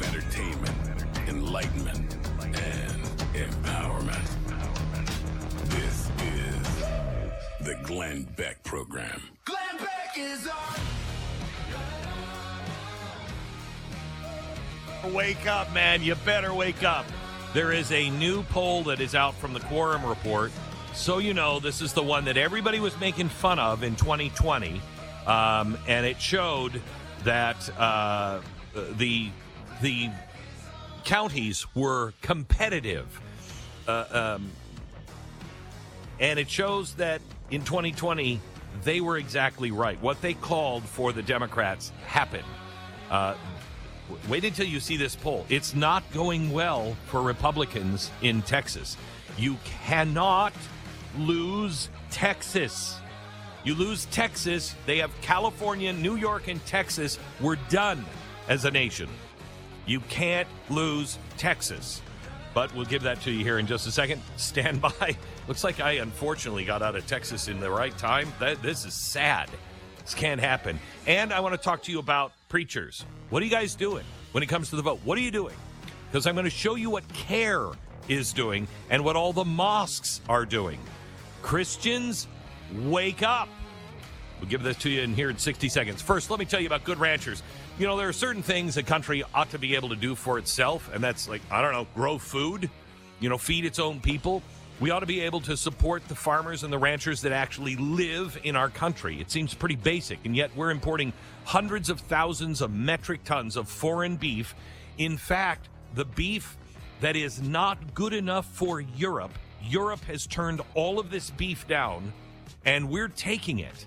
entertainment, enlightenment, and empowerment. This is the Glenn Beck Program. Glenn Beck is on. Wake up, man. You better wake up. There is a new poll that is out from the Quorum Report. So you know, this is the one that everybody was making fun of in 2020. And it showed that the counties were competitive. And it shows that in 2020, they were exactly right. What they called for the Democrats happened. Wait until you see this poll. It's not going well for Republicans in Texas. You cannot lose Texas. You lose Texas, they have California, New York, and Texas. We're done as a nation. You can't lose Texas. But we'll give that to you here in just a second. Stand by. Looks like I unfortunately got out of Texas in the right time. This is sad. This can't happen. And I want to talk to you about preachers. What are you guys doing when it comes to the vote? What are you doing? Because I'm going to show you what CARE is doing and what all the mosques are doing. Christians, wake up. We'll give this to you in here in 60 seconds. First, let me tell you about Good Ranchers. You know, there are certain things a country ought to be able to do for itself, and that's like, I don't know, grow food, feed its own people. We ought to be able to support the farmers and the ranchers that actually live in our country. It seems pretty basic, and yet we're importing hundreds of thousands of metric tons of foreign beef. In fact, the beef that is not good enough for Europe has turned all of this beef down, and we're taking it.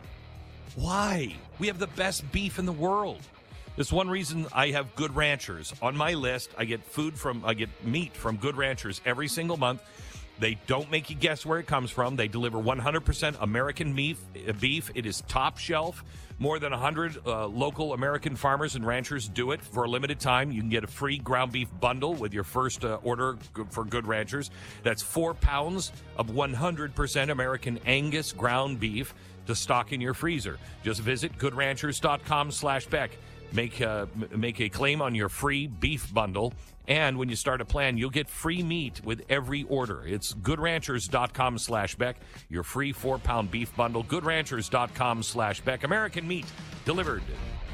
Why? We have the best beef in the world. There's one reason I have Good Ranchers on my list. I get meat from Good Ranchers every single month. They don't make you guess where it comes from. They deliver 100% American beef. It is top shelf. More than 100 local American farmers and ranchers do it for a limited time. You can get a free ground beef bundle with your first order for Good Ranchers. That's 4 pounds of 100% American Angus ground beef to stock in your freezer. Just visit goodranchers.com/Beck. Make a claim on your free beef bundle. And when you start a plan, you'll get free meat with every order. It's goodranchers.com/Beck. Your free 4-pound beef bundle. Goodranchers.com/Beck. American meat delivered.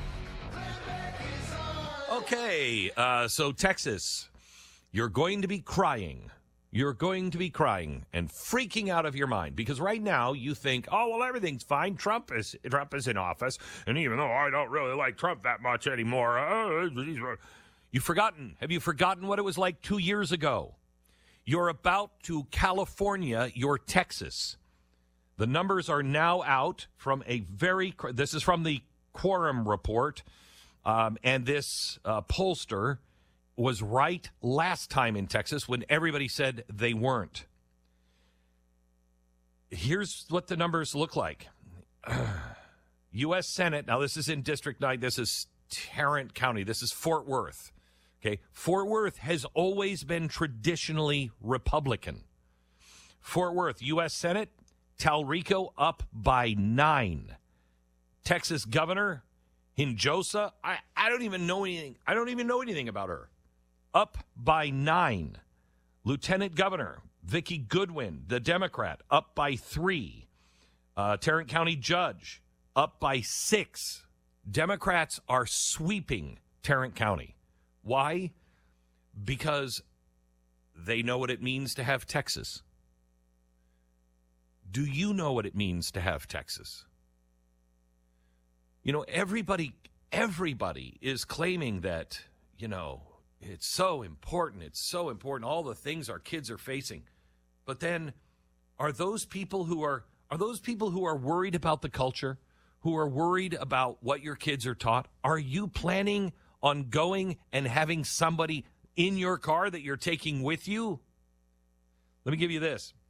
Okay, so Texas, you're going to be crying. You're going to be crying and freaking out of your mind because right now you think, oh, well, everything's fine. Trump is in office. And even though I don't really like Trump that much anymore, have you forgotten what it was like 2 years ago? You're about to California your Texas. The numbers are now out from this is from the Quorum Report, and this pollster was right last time in Texas when everybody said they weren't. Here's what the numbers look like. U.S. Senate, now this is in District 9, this is Tarrant County, this is Fort Worth. Okay, Fort Worth has always been traditionally Republican. Fort Worth, U.S. Senate, Talrico up by 9. Texas Governor Hinojosa, I don't even know anything. I don't even know anything about her. Up by 9. Lieutenant Governor Vicki Goodwin, the Democrat, up by 3. Tarrant County Judge, up by 6. Democrats are sweeping Tarrant County. Why? Because they know what it means to have Texas. Do you know what it means to have Texas? Everybody is claiming that, it's so important. It's so important. All the things our kids are facing. But then are those people who are worried about the culture, who are worried about what your kids are taught? Are you planning on going and having somebody in your car that you're taking with you? Let me give you this.